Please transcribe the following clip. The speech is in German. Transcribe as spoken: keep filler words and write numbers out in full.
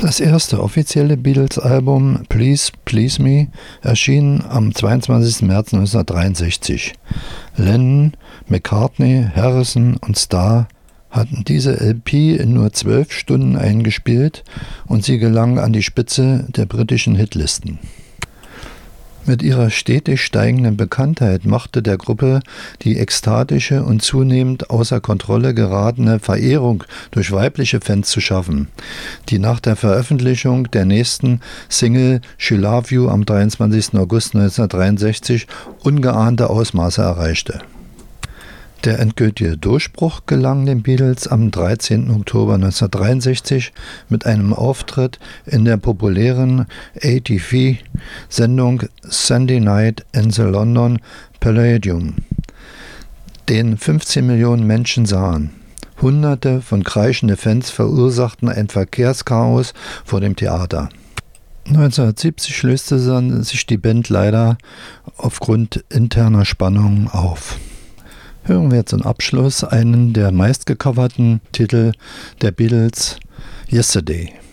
Das erste offizielle Beatles-Album Please Please Me erschien am zweiundzwanzigsten März neunzehnhundertdreiundsechzig. Lennon, McCartney, Harrison und Starr hatten diese L P in nur zwölf Stunden eingespielt und sie gelang an die Spitze der britischen Hitlisten. Mit ihrer stetig steigenden Bekanntheit machte der Gruppe die ekstatische und zunehmend außer Kontrolle geratene Verehrung durch weibliche Fans zu schaffen, die nach der Veröffentlichung der nächsten Single She Love You am dreiundzwanzigsten August neunzehnhundertdreiundsechzig ungeahnte Ausmaße erreichte. Der endgültige Durchbruch gelang den Beatles am dreizehnten Oktober neunzehnhundertdreiundsechzig mit einem Auftritt in der populären A T V-Sendung Sunday Night in the London Palladium, den fünfzehn Millionen Menschen sahen. Hunderte von kreischenden Fans verursachten ein Verkehrschaos vor dem Theater. neunzehnhundertsiebzig löste sich die Band leider aufgrund interner Spannungen auf. Hören wir zum Abschluss einen der meistgecoverten Titel der Beatles, Yesterday.